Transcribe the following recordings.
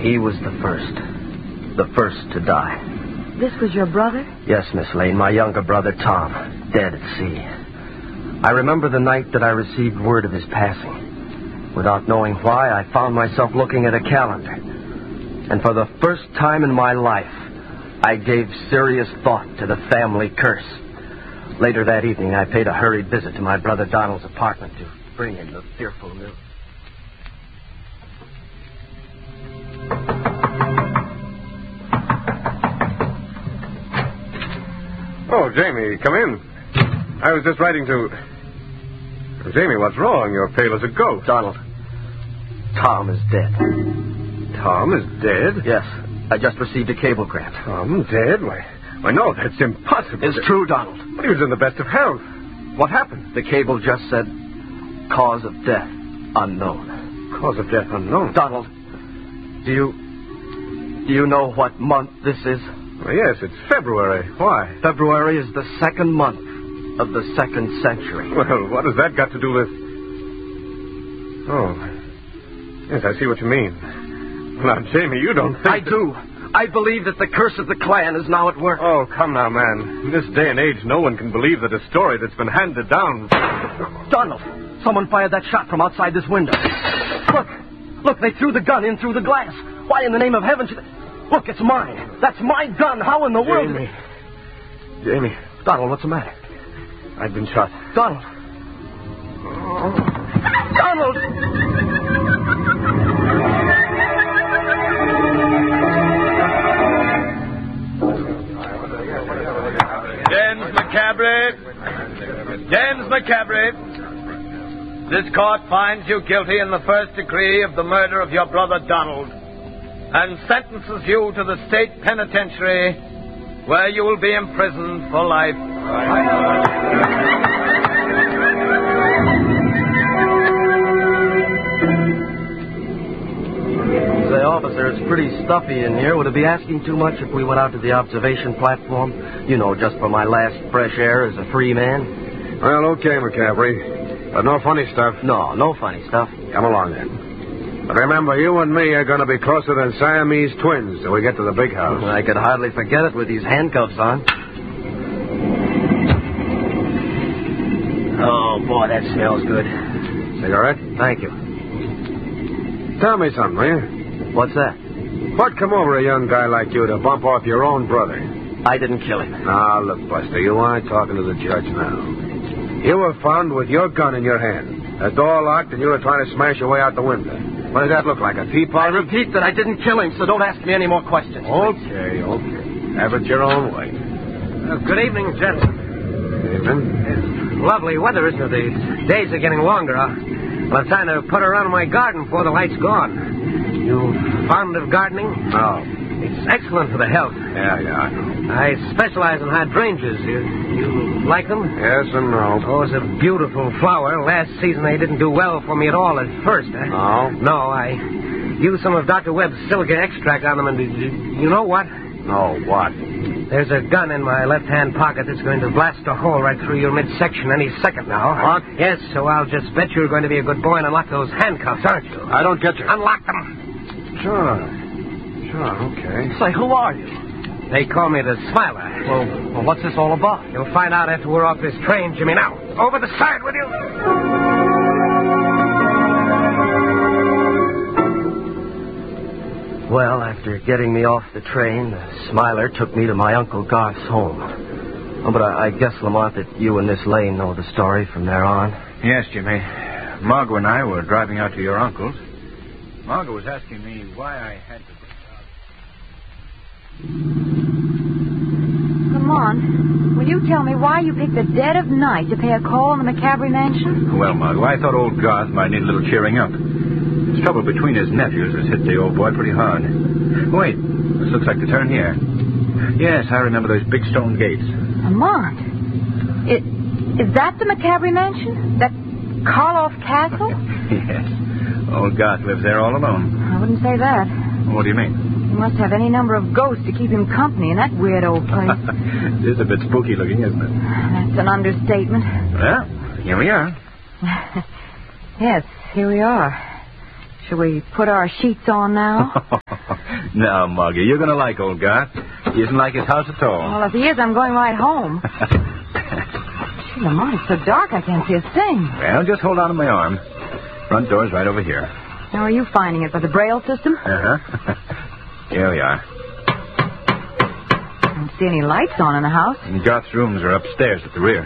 He was the first to die. This was your brother? Yes, Miss Lane, my younger brother, Tom, dead at sea. I remember the night that I received word of his passing. Without knowing why, I found myself looking at a calendar. And for the first time in my life, I gave serious thought to the family curse. Later that evening, I paid a hurried visit to my brother Donald's apartment to bring him the fearful news. Oh, Jamie, come in. I was just writing to... Jamie, what's wrong? You're pale as a ghost. Donald, Tom is dead. Tom is dead? Yes, I just received a cablegram. Tom dead? Why, no, that's impossible. It's true, Donald. But he was in the best of health. What happened? The cable just said, cause of death unknown. Cause of death unknown? Donald, do you know what month this is? Well, yes, it's February. Why? February is the second month of the second century. Well, what has that got to do with... Oh, yes, I see what you mean. Now, Jamie, you don't think... I do. I believe that the curse of the clan is now at work. Oh, come now, man. In this day and age, no one can believe that a story that's been handed down... Donald, someone fired that shot from outside this window. Look, they threw the gun in through the glass. Why in the name of heaven should... Look, it's mine. That's my gun. How in the world... Jamie. Donald, what's the matter? I've been shot. Donald. Oh. Donald! James McCaffrey. This court finds you guilty in the first degree of the murder of your brother Donald and sentences you to the state penitentiary where you will be imprisoned for life. Say, officer, it's pretty stuffy in here. Would it be asking too much if we went out to the observation platform? You know, just for my last fresh air as a free man. Well, okay, McCaffrey. But no funny stuff. No funny stuff. Come along, then. But remember, you and me are going to be closer than Siamese twins till we get to the big house. I could hardly forget it with these handcuffs on. Oh, boy, that smells good. Cigarette? Thank you. Tell me something, will you? What's that? What come over a young guy like you to bump off your own brother? I didn't kill him. Now, look, Buster, you aren't talking to the judge now. You were found with your gun in your hand, the door locked, and you were trying to smash your way out the window. What does that look like, a teapot? I repeat that I didn't kill him, so don't ask me any more questions. Okay. Have it your own way. Good evening, gentlemen. Evening. It's lovely weather, isn't it? The days are getting longer. I'm trying to put around my garden before the light's gone. You fond of gardening? No. It's excellent for the health. Yeah, I know. I specialize in hydrangeas. You like them? Yes and no. Oh, it's a beautiful flower. Last season they didn't do well for me at all at first. No? No, I used some of Dr. Webb's silica extract on them, and you know what? No, what? There's a gun in my left-hand pocket that's going to blast a hole right through your midsection any second now. What? Yes, so I'll just bet you're going to be a good boy and unlock those handcuffs, aren't you? I don't get you. Unlock them. Sure, okay. Say, who are you? They call me the Smiler. Well, what's this all about? You'll find out after we're off this train, Jimmy. Now, over the side with you. Well, after getting me off the train, the Smiler took me to my Uncle Garth's home. Oh, but I guess, Lamont, that you and Miss Lane know the story from there on. Yes, Jimmy. Margot and I were driving out to your uncle's. Margot was asking me why I had to... Lamont, will you tell me why you picked the dead of night to pay a call on the McCaffrey mansion? Well, Margot, I thought old Garth might need a little cheering up. This trouble between his nephews has hit the old boy pretty hard. Wait, this looks like the turn here. Yes, I remember those big stone gates. Lamont, is that the McCaffrey mansion? That Karloff Castle? Yes. Old Garth lives there all alone. I wouldn't say that. What do you mean? He must have any number of ghosts to keep him company in that weird old place. It is a bit spooky looking, isn't it? That's an understatement. Well, here we are. Yes, here we are. Shall we put our sheets on now? Now, Margie, you're going to like old Garth. He isn't like his house at all. Well, if he is, I'm going right home. Gee, Lamont, it's so dark I can't see a thing. Well, just hold on to my arm. Front door's right over here. How are you finding it? By the Braille system? Uh-huh. Here we are. I don't see any lights on in the house. And Garth's rooms are upstairs at the rear.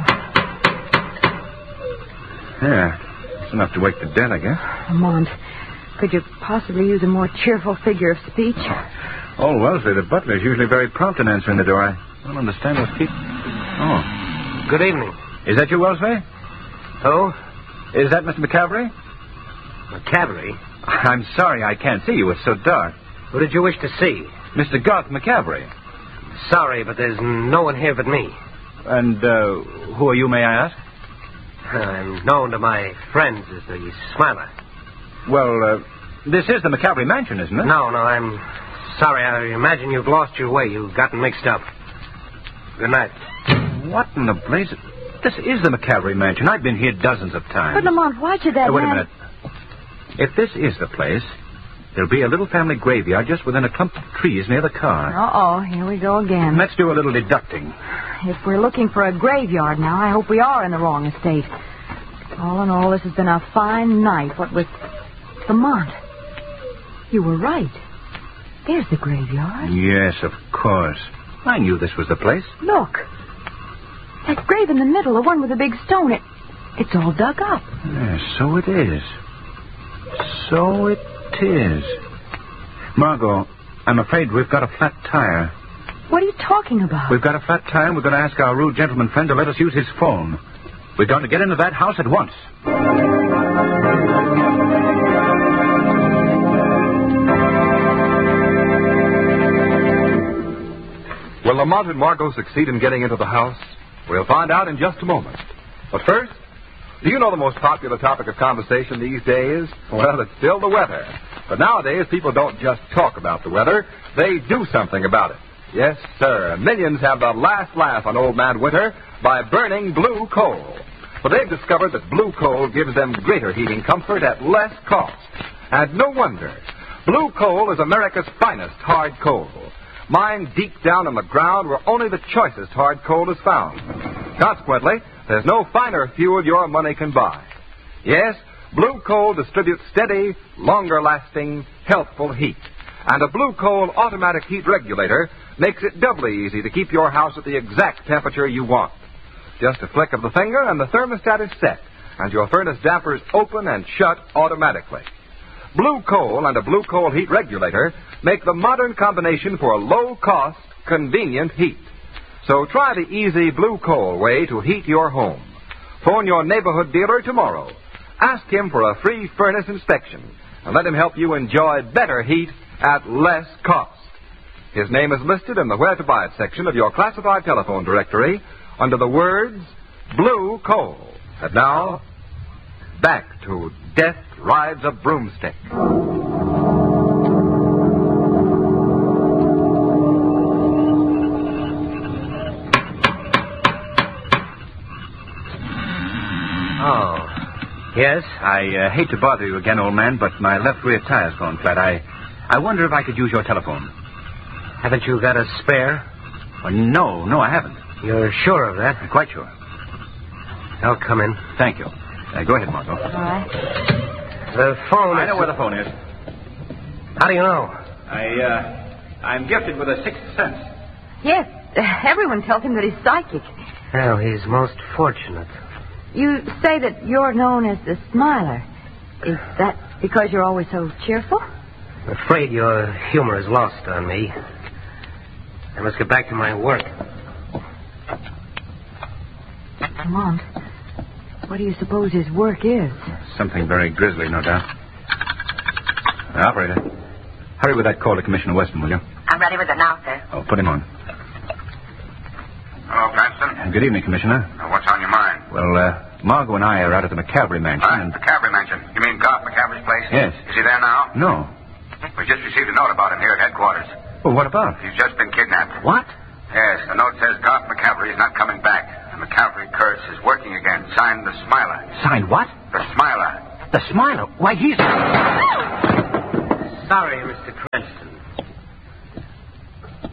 Yeah. It's enough to wake the dead, I guess. Lamont, could you possibly use a more cheerful figure of speech? Old Wellesley, the butler, is usually very prompt in answering the door. I don't understand those people. Oh. Good evening. Is that you, Wellesley? Who? Is that Mr. McCavery? McCavery? I'm sorry I can't see you. It's so dark. Who did you wish to see? Mr. Garth McCavery. Sorry, but there's no one here but me. And who are you, may I ask? I'm known to my friends as the Smiler. Well, this is the McCavery mansion, isn't it? No, I'm sorry. I imagine you've lost your way. You've gotten mixed up. Good night. What in the blaze? This is the McCavery mansion. I've been here dozens of times. But, Lamont, why should that Wait a man... minute. If this is the place, there'll be a little family graveyard just within a clump of trees near the car. Uh-oh, here we go again. Let's do a little deducting. If we're looking for a graveyard now, I hope we are in the wrong estate. All in all, this has been a fine night. What with... Lamont, you were right. There's the graveyard. Yes, of course. I knew this was the place. Look. That grave in the middle, the one with the big stone, it's all dug up. Yes, so it is. So it is. Margot, I'm afraid we've got a flat tire. What are you talking about? We've got a flat tire, and we're going to ask our rude gentleman friend to let us use his phone. We're going to get into that house at once. Will Lamont and Margot succeed in getting into the house? We'll find out in just a moment. But first, do you know the most popular topic of conversation these days? Well, it's still the weather. But nowadays, people don't just talk about the weather. They do something about it. Yes, sir. Millions have the last laugh on Old Man Winter by burning blue coal. But they've discovered that blue coal gives them greater heating comfort at less cost. And no wonder. Blue coal is America's finest hard coal. Mined deep down in the ground where only the choicest hard coal is found. Consequently, there's no finer fuel your money can buy. Yes, blue coal distributes steady, longer-lasting, healthful heat. And a blue coal automatic heat regulator makes it doubly easy to keep your house at the exact temperature you want. Just a flick of the finger and the thermostat is set, and your furnace dampers open and shut automatically. Blue coal and a blue coal heat regulator make the modern combination for low-cost, convenient heat. So try the easy blue coal way to heat your home. Phone your neighborhood dealer tomorrow. Ask him for a free furnace inspection and let him help you enjoy better heat at less cost. His name is listed in the Where to Buy It section of your classified telephone directory under the words Blue Coal. And now, back to Death Rides a Broomstick. Yes? I hate to bother you again, old man, but my left rear tire's gone flat. I wonder if I could use your telephone. Haven't you got a spare? Oh, no, I haven't. You're sure of that? I'm quite sure. I'll come in. Thank you. Go ahead, Margot. All right. The phone I know where the phone is. How do you know? I'm gifted with a sixth sense. Yes, everyone tells him that he's psychic. Well, he's most fortunate. You say that you're known as the Smiler. Is that because you're always so cheerful? I'm afraid your humor is lost on me. I must get back to my work. Lamont, what do you suppose his work is? Something very grisly, no doubt. Operator, hurry with that call to Commissioner Weston, will you? I'm ready with it now, sir. Oh, put him on. Hello, Cranston. Good evening, Commissioner. What's on your mind? Well, Margot and I are out at the McCavery mansion. McCavery mansion. You mean Garth McCavery's place? Yes. Is he there now? No. We just received a note about him here at headquarters. Well, what about? He's just been kidnapped. What? Yes, the note says Garth McCavery is not coming back. The McCavery curse is working again. Signed the Smiler. Signed what? The Smiler. The Smiler? Why, he's... Sorry, Mr. Cranston.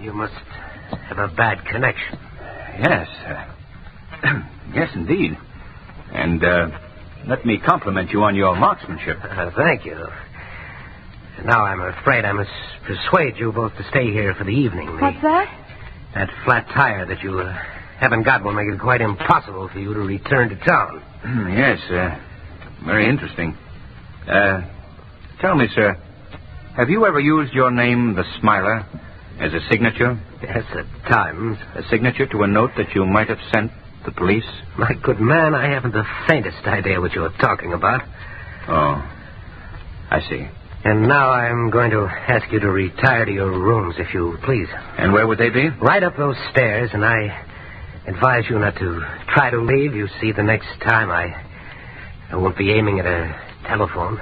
You must have a bad connection. Yes. Yes, indeed. And let me compliment you on your marksmanship. Thank you. Now I'm afraid I must persuade you both to stay here for the evening. What's that? That flat tire that you haven't got will make it quite impossible for you to return to town. Yes, very interesting. Tell me, sir, have you ever used your name, the Smiler, as a signature? Yes, at times. A signature to a note that you might have sent the police? My good man, I haven't the faintest idea what you're talking about. Oh, I see. And now I'm going to ask you to retire to your rooms, if you please. And where would they be? Right up those stairs, and I advise you not to try to leave. You see, the next time I won't be aiming at a telephone.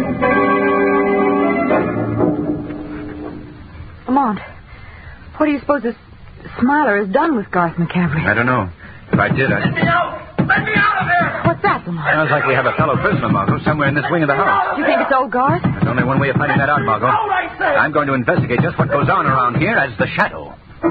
Lamont, what do you suppose this Smiler has done with Garth McCaffrey? I don't know. If I did, Let me out! Let me out of here! What's that, Lamont? Sounds like we have a fellow prisoner, Margot, somewhere in this wing of the house. Do you think it's old Garth? There's only one way of finding that out, Margot. Out, I say! I'm going to investigate just what goes on around here as the Shadow.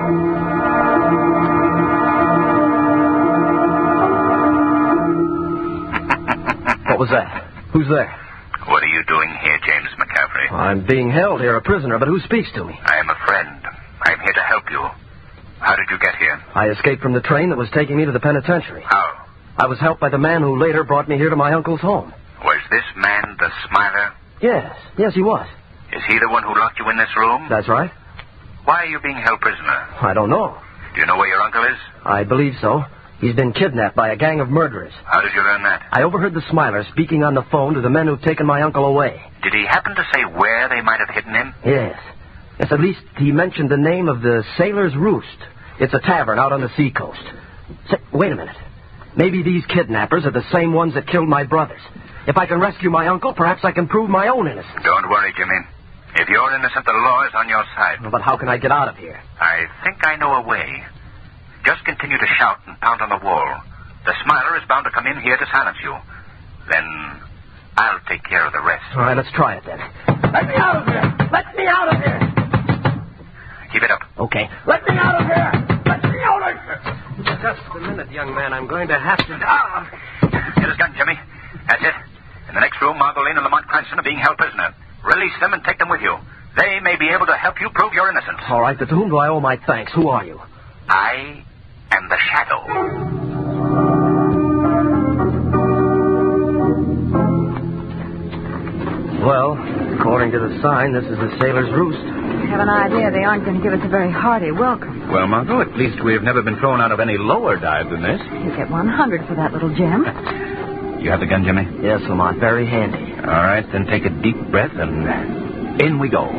What was that? Who's there? What are you doing here, James McCaffrey? I'm being held here, a prisoner, but who speaks to me? I am a friend. I'm here to help you. How did you get here? I escaped from the train that was taking me to the penitentiary. How? I was helped by the man who later brought me here to my uncle's home. Was this man the Smiler? Yes, he was. Is he the one who locked you in this room? That's right. Why are you being held prisoner? I don't know. Do you know where your uncle is? I believe so. He's been kidnapped by a gang of murderers. How did you learn that? I overheard the Smiler speaking on the phone to the men who've taken my uncle away. Did he happen to say where they might have hidden him? Yes, at least he mentioned the name of the Sailor's Roost. It's a tavern out on the seacoast. Say, wait a minute. Maybe these kidnappers are the same ones that killed my brothers. If I can rescue my uncle, perhaps I can prove my own innocence. Don't worry, Jimmy. If you're innocent, the law is on your side. But how can I get out of here? I think I know a way. Just continue to shout and pound on the wall. The Smiler is bound to come in here to silence you. Then I'll take care of the rest. All right, let's try it then. Let me out of here! Let me out of here! Keep it up. Okay. Let me out of here! Let me out of here! Just a minute, young man. I'm going to have to... Get his gun, Jimmy. That's it. In the next room, Margot Lane and Lamont Cranston are being held prisoner. Release them and take them with you. They may be able to help you prove your innocence. All right, but to whom do I owe my thanks? Who are you? I am the Shadow. Well, according to the sign, this is the Sailor's Roost. I have an idea they aren't going to give us a very hearty welcome. Well, Margot, at least we have never been thrown out of any lower dive than this. You get 100 for that little gem. You have the gun, Jimmy? Yes, Lamont, very handy. All right, then take a deep breath and in we go.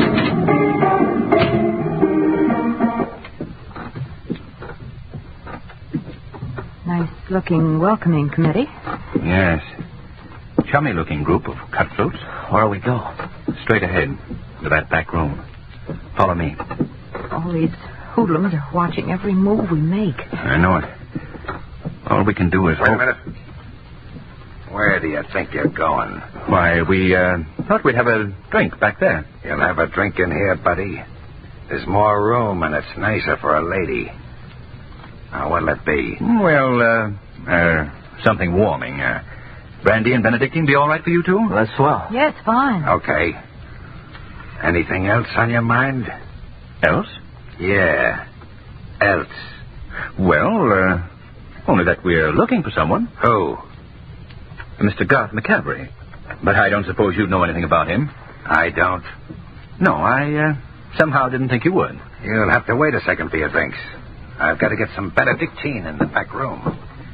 Nice-looking welcoming committee. Yes. Chummy-looking group of cutthroats. Where do we go? Straight ahead to that back room. Follow me. All these hoodlums are watching every move we make. I know it. All we can do is Wait a hope... minute. Where do you think you're going? Why, we thought we'd have a drink back there. You'll have a drink in here, buddy. There's more room, and it's nicer for a lady. Now, what'll it be? Well, something warming. Brandy and Benedictine be all right for you two? Well, that's swell. Yes, fine. Okay. Anything else on your mind? Else? Yeah. Else. Well, only that we're looking for someone. Who? Mr. Garth McCaffrey. But I don't suppose you'd know anything about him. I don't. No, I somehow didn't think you would. You'll have to wait a second for your drinks. I've got to get some Benedictine in the back room.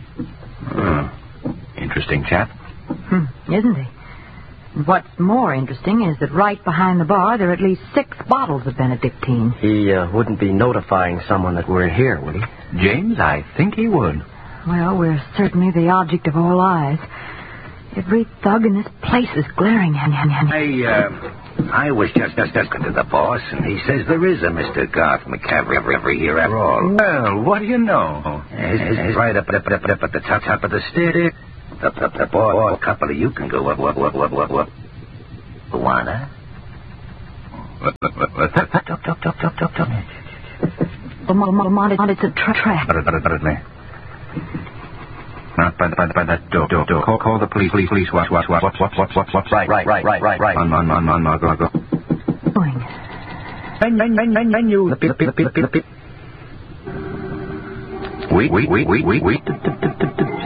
Interesting chap. Isn't he? And what's more interesting is that right behind the bar there are at least 6 bottles of Benedictine. He wouldn't be notifying someone that we're here, would he? James, I think he would. Well, we're certainly the object of all eyes. Every thug in this place is glaring at me. I was just talking to the boss, and he says there is a Mr. Garth McCaffrey here after all. Well, what do you know? He's right up at the top of the stairs. The boss, a couple of you can go up. Wanna? It's a trap. Utterly. Not by that door. Call the police. What? Right. On, Margot. Going. Menu. Wait.